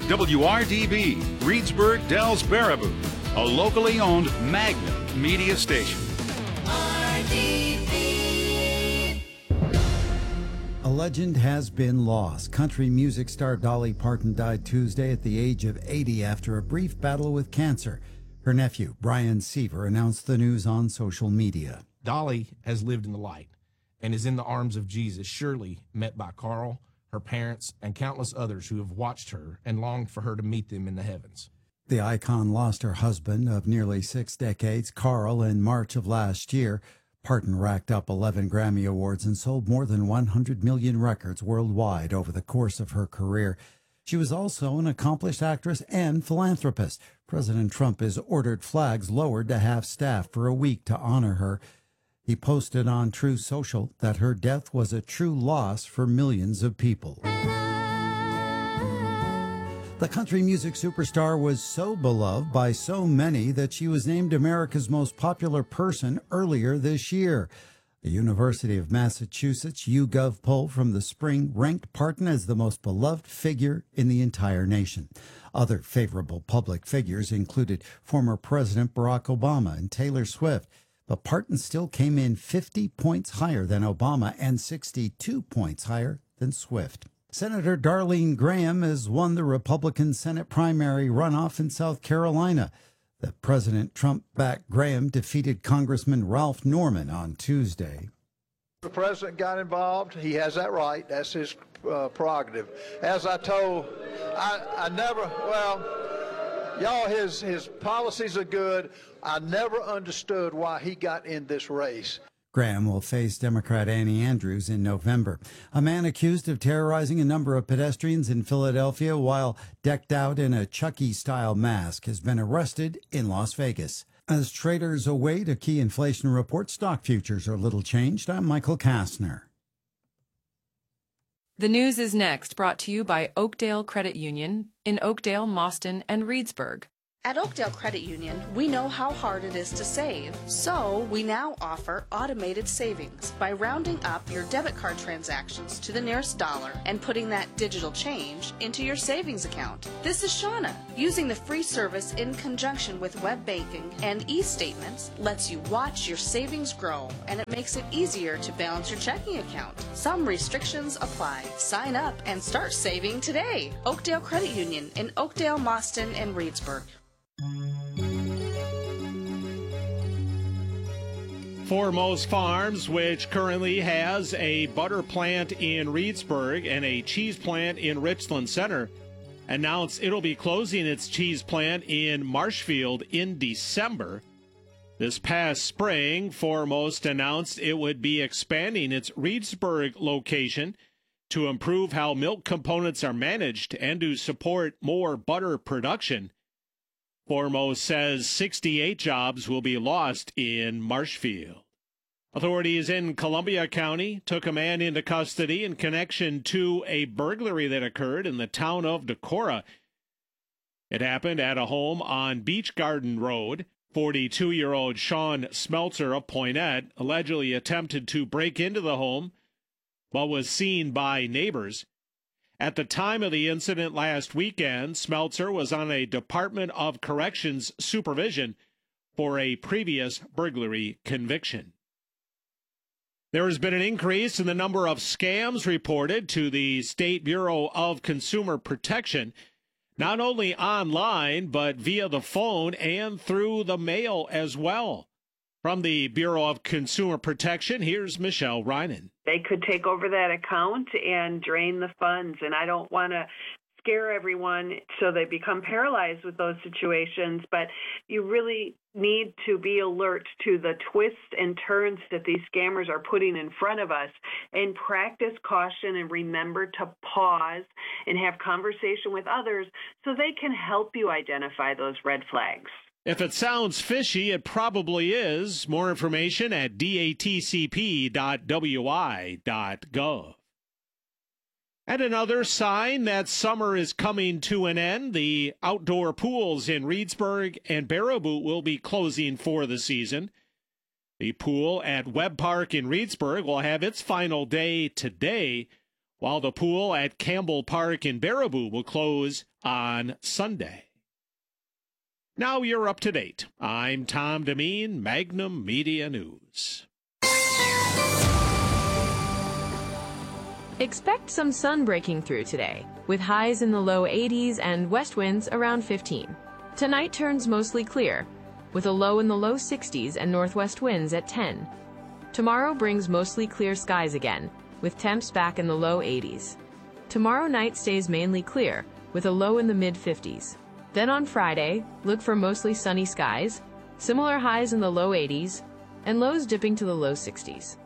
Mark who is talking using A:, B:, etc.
A: WRDB, Reedsburg, Dells, Baraboo, a locally owned Magnum media station.
B: A legend has been lost. Country music star Dolly Parton died Tuesday at the age of 80 after a brief battle with cancer. Her nephew, Brian Seaver, announced the news on social media.
C: Dolly has lived in the light and is in the arms of Jesus, surely met by Carl, her parents, and countless others who have watched her and longed for her to meet them in the heavens.
B: The icon lost her husband of nearly 6 decades, Carl, in March of last year. Parton racked up 11 Grammy Awards and sold more than 100 million records worldwide over the course of her career. She was also an accomplished actress and philanthropist. President Trump has ordered flags lowered to half-staff for a week to honor her. He posted on Truth Social that her death was a true loss for millions of people. The country music superstar was so beloved by so many that she was named America's most popular person earlier this year. The University of Massachusetts YouGov poll from the spring ranked Parton as the most beloved figure in the entire nation. Other favorable public figures included former President Barack Obama and Taylor Swift, but Parton still came in 50 points higher than Obama and 62 points higher than Swift. Senator Darlene Graham has won the Republican Senate primary runoff in South Carolina. The President Trump-backed Graham defeated Congressman Ralph Norman on Tuesday.
D: The president got involved. He has that right. That's his prerogative. As I told, his policies are good. I never understood why he got in this race.
B: Graham will face Democrat Annie Andrews in November. A man accused of terrorizing a number of pedestrians in Philadelphia while decked out in a Chucky-style mask has been arrested in Las Vegas. As traders await a key inflation report, stock futures are little changed. I'm Michael Kastner.
E: The news is next, brought to you by Oakdale Credit Union in Oakdale, Mauston, and Reedsburg.
F: At Oakdale Credit Union, we know how hard it is to save, so we now offer automated savings by rounding up your debit card transactions to the nearest dollar and putting that digital change into your savings account. This is Shauna. Using the free service in conjunction with web banking and e-statements lets you watch your savings grow, and it makes it easier to balance your checking account. Some restrictions apply. Sign up and start saving today. Oakdale Credit Union in Oakdale, Mauston, and Reedsburg.
G: Foremost Farms, which currently has a butter plant in Reedsburg and a cheese plant in Richland Center, announced it'll be closing its cheese plant in Marshfield in December. This past spring, Foremost announced it would be expanding its Reedsburg location to improve how milk components are managed and to support more butter production. Foremost says 68 jobs will be lost in Marshfield. Authorities in Columbia County took a man into custody in connection to a burglary that occurred in the town of Decorah. It happened at a home on Beach Garden Road. 42-year-old Sean Smeltzer of Poinette allegedly attempted to break into the home, but was seen by neighbors. At the time of the incident last weekend, Smeltzer was on a Department of Corrections supervision for a previous burglary conviction. There has been an increase in the number of scams reported to the State Bureau of Consumer Protection, not only online, but via the phone and through the mail as well. From the Bureau of Consumer Protection, here's Michelle Reinen.
H: They could take over that account and drain the funds, and I don't want to scare everyone so they become paralyzed with those situations, but you really need to be alert to the twists and turns that these scammers are putting in front of us, and practice caution and remember to pause and have conversation with others so they can help you identify those red flags.
G: If it sounds fishy, it probably is. More information at datcp.wi.gov. And another sign that summer is coming to an end, the outdoor pools in Reedsburg and Baraboo will be closing for the season. The pool at Webb Park in Reedsburg will have its final day today, while the pool at Campbell Park in Baraboo will close on Sunday. Now you're up to date. I'm Tom Demeen, Magnum Media News.
I: Expect some sun breaking through today, with highs in the low 80s and west winds around 15. Tonight turns mostly clear, with a low in the low 60s and northwest winds at 10. Tomorrow brings mostly clear skies again, with temps back in the low 80s. Tomorrow night stays mainly clear, with a low in the mid-50s. Then on Friday, look for mostly sunny skies, similar highs in the low 80s, and lows dipping to the low 60s.